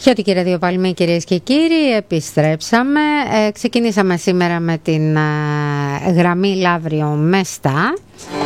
Χιώτικη ραδιοπαλμή, κυρίες και κύριοι, επιστρέψαμε. Ξεκινήσαμε σήμερα με την γραμμή Λαύριο Μεστά.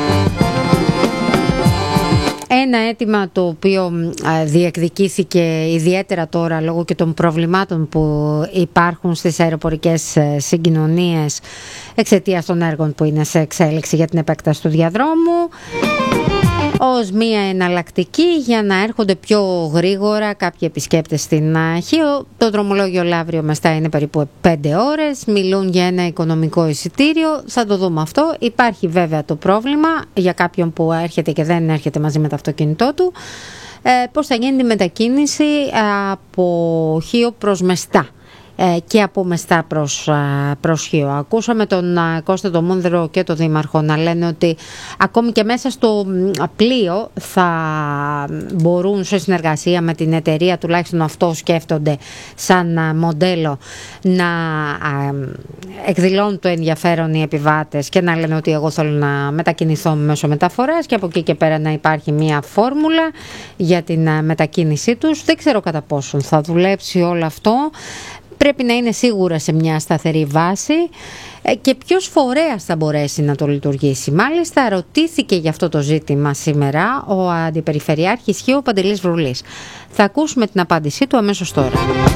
Ένα αίτημα το οποίο διεκδικήθηκε ιδιαίτερα τώρα λόγω και των προβλημάτων που υπάρχουν στις αεροπορικές συγκοινωνίες εξαιτίας των έργων που είναι σε εξέλιξη για την επέκταση του διαδρόμου, ως μία εναλλακτική για να έρχονται πιο γρήγορα κάποιοι επισκέπτες στην Χίο. Το δρομολόγιο Λαύριο Μεστά είναι περίπου 5 ώρες, μιλούν για ένα οικονομικό εισιτήριο, θα το δούμε αυτό. Υπάρχει βέβαια το πρόβλημα για κάποιον που έρχεται και δεν έρχεται μαζί με το αυτοκίνητό του, πώς θα γίνει η μετακίνηση από Χίο προς Μεστά και από Μεστά προς Χίο. Ακούσαμε τον Κώστα τον Μούνδρο και τον Δήμαρχο να λένε ότι ακόμη και μέσα στο πλοίο θα μπορούν σε συνεργασία με την εταιρεία, τουλάχιστον αυτό σκέφτονται σαν μοντέλο, να εκδηλώνουν το ενδιαφέρον οι επιβάτες και να λένε ότι εγώ θέλω να μετακινηθώ μέσω μεταφοράς, και από εκεί και πέρα να υπάρχει μια φόρμουλα για την μετακίνησή τους. Δεν ξέρω κατά πόσον θα δουλέψει όλο αυτό. Πρέπει να είναι σίγουρα σε μια σταθερή βάση και ποιος φορέας θα μπορέσει να το λειτουργήσει. Μάλιστα ρωτήθηκε για αυτό το ζήτημα σήμερα ο Αντιπεριφερειάρχης Χίου, ο Παντελής Βρουλής. Θα ακούσουμε την απάντησή του αμέσως τώρα.